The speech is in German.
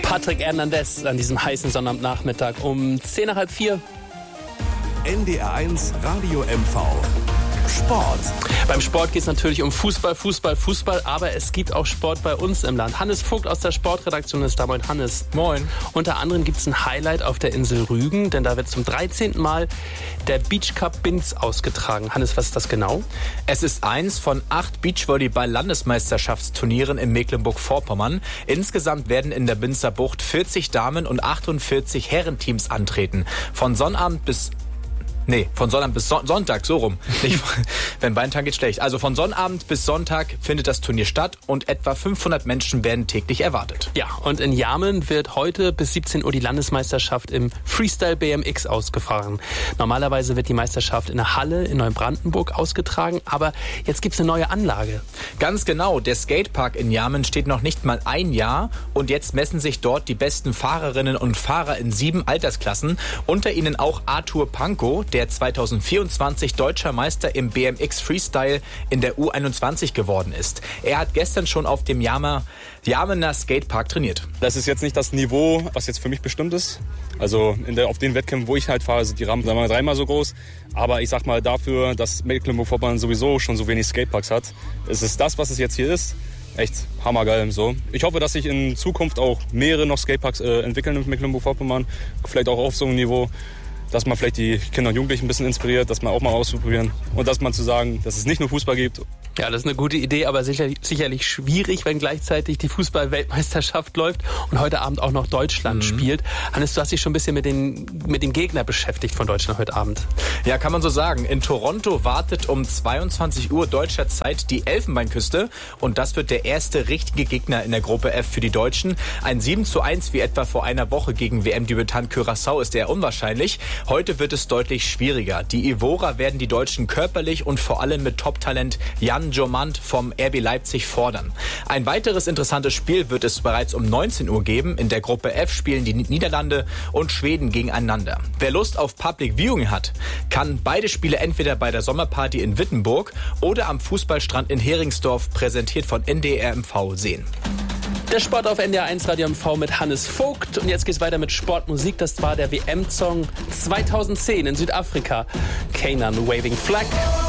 Patrick Hernandez an diesem heißen Sonnabendnachmittag um 3:10. NDR1 Radio MV. Sport. Beim Sport geht es natürlich um Fußball, aber es gibt auch Sport bei uns im Land. Hannes Vogt aus der Sportredaktion ist da. Moin, Hannes. Moin. Unter anderem gibt es ein Highlight auf der Insel Rügen, denn da wird zum 13. Mal der Beach Cup Binz ausgetragen. Hannes, was ist das genau? Es ist eins von 8 Beachvolleyball-Landesmeisterschaftsturnieren in Mecklenburg-Vorpommern. Insgesamt werden in der Binzer Bucht 40 Damen- und 48 Herrenteams antreten. Von Sonnabend bis Sonntag, so rum. Nicht, wenn Beintag geht schlecht. Also von Sonnabend bis Sonntag findet das Turnier statt und etwa 500 Menschen werden täglich erwartet. Ja, und in Jarmen wird heute bis 17 Uhr die Landesmeisterschaft im Freestyle BMX ausgefahren. Normalerweise wird die Meisterschaft in der Halle in Neubrandenburg ausgetragen, aber jetzt gibt's eine neue Anlage. Ganz genau, der Skatepark in Jarmen steht noch nicht mal ein Jahr und jetzt messen sich dort die besten Fahrerinnen und Fahrer in 7 Altersklassen. Unter ihnen auch Arthur Pankow, der 2024 deutscher Meister im BMX Freestyle in der U21 geworden ist. Er hat gestern schon auf dem Jarmener Skatepark trainiert. Das ist jetzt nicht das Niveau, was jetzt für mich bestimmt ist. Also auf den Wettkämpfen, wo ich halt fahre, sind die Rampen 3-mal so groß. Aber ich sag mal dafür, dass Mecklenburg-Vorpommern sowieso schon so wenig Skateparks hat, ist es das, was es jetzt hier ist. Echt hammergeil so. Ich hoffe, dass sich in Zukunft auch mehrere noch Skateparks entwickeln in Mecklenburg-Vorpommern. Vielleicht auch auf so einem Niveau, dass man vielleicht die Kinder und Jugendlichen ein bisschen inspiriert, dass man auch mal ausprobieren und dass man zu sagen, dass es nicht nur Fußball gibt. Ja, das ist eine gute Idee, aber sicherlich schwierig, wenn gleichzeitig die Fußball-Weltmeisterschaft läuft und heute Abend auch noch Deutschland spielt. Hannes, du hast dich schon ein bisschen mit dem Gegner beschäftigt von Deutschland heute Abend. Ja, kann man so sagen. In Toronto wartet um 22 Uhr deutscher Zeit die Elfenbeinküste und das wird der erste richtige Gegner in der Gruppe F für die Deutschen. Ein 7:1 wie etwa vor einer Woche gegen WM-Debütant Curaçao ist eher unwahrscheinlich. Heute wird es deutlich schwieriger. Die Ivora werden die Deutschen körperlich und vor allem mit Top-Talent Jan Jomant vom RB Leipzig fordern. Ein weiteres interessantes Spiel wird es bereits um 19 Uhr geben. In der Gruppe F spielen die Niederlande und Schweden gegeneinander. Wer Lust auf Public Viewing hat, kann beide Spiele entweder bei der Sommerparty in Wittenburg oder am Fußballstrand in Heringsdorf, präsentiert von NDR MV, sehen. Der Sport auf NDR1 Radio MV mit Hannes Vogt. Und jetzt geht's weiter mit Sportmusik. Das war der WM-Song 2010 in Südafrika. Canaan Waving Flag.